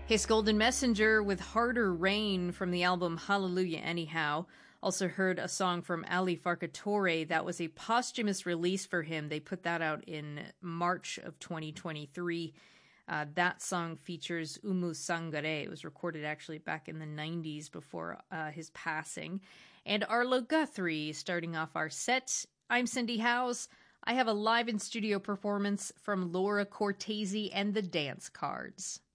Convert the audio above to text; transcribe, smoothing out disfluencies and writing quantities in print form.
His Golden Messenger with Harder Rain from the album Hallelujah Anyhow. Also heard a song from Ali Farkatoré. That was a posthumous release for him. They put that out in March of 2023. That song features Umu Sangare. It was recorded actually back in the 90s before his passing. And Arlo Guthrie starting off our set. I'm Cindy Howes. I have a live in studio performance from Laura Cortese and the Dance Cards.